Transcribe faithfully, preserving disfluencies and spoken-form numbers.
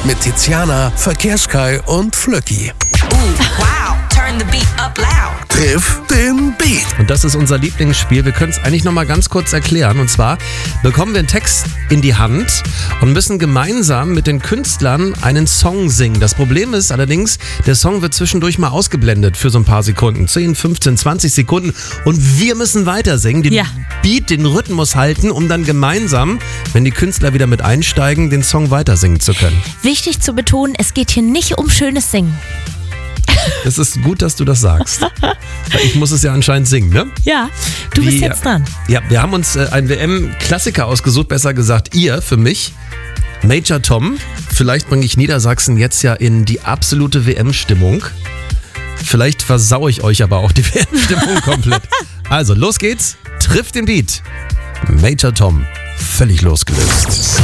mit Tiziana, Verkehrskai und Flöcki. Ooh, wow, turn the beat up loud. Triff den Beat. Und das ist unser Lieblingsspiel. Wir können es eigentlich noch mal ganz kurz erklären. Und zwar bekommen wir einen Text in die Hand und müssen gemeinsam mit den Künstlern einen Song singen. Das Problem ist allerdings, der Song wird zwischendurch mal ausgeblendet für so ein paar Sekunden. zehn, fünfzehn, zwanzig Sekunden. Und wir müssen weiter singen, den Ja. Beat, den Rhythmus halten, um dann gemeinsam, wenn die Künstler wieder mit einsteigen, den Song weiter singen zu können. Wichtig zu betonen, es geht hier nicht um schönes Singen. Es ist gut, dass du das sagst. Weil ich muss es ja anscheinend singen, ne? Ja, du bist Die- jetzt dran. Ja, wir haben uns äh, einen W M-Klassiker ausgesucht, besser gesagt ihr für mich. Major Tom. Vielleicht bringe ich Niedersachsen jetzt ja in die absolute W M-Stimmung. Vielleicht versau ich euch aber auch die W M-Stimmung komplett. Also, los geht's. Trifft den Beat. Major Tom. Völlig losgelöst.